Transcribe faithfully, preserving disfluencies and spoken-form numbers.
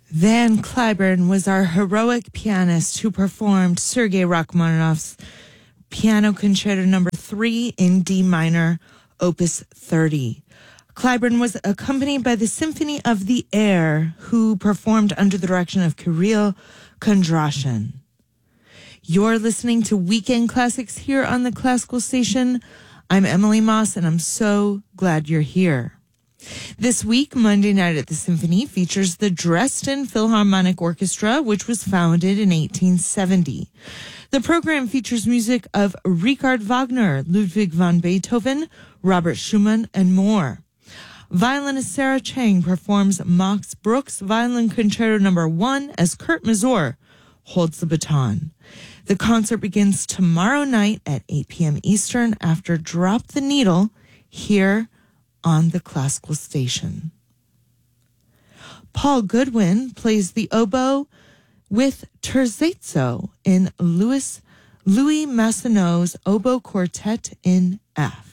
Van Cliburn was our heroic pianist who performed Sergei Rachmaninoff's Piano Concerto Number Three in D minor, Opus thirty. Cliburn was accompanied by the Symphony of the Air, who performed under the direction of Kirill Kondrashin. You're listening to Weekend Classics here on the Classical Station. I'm Emily Moss, and I'm so glad you're here. This week, Monday Night at the Symphony features the Dresden Philharmonic Orchestra, which was founded in eighteen seventy. The program features music of Richard Wagner, Ludwig van Beethoven, Robert Schumann, and more. Violinist Sarah Chang performs Max Bruch's Violin Concerto Number One as Kurt Masur holds the baton. The concert begins tomorrow night at eight p.m. Eastern after Drop the Needle here on the Classical Station. Paul Goodwin plays the oboe with terzetto in Louis, Louis Massenot's Oboe Quartet in F.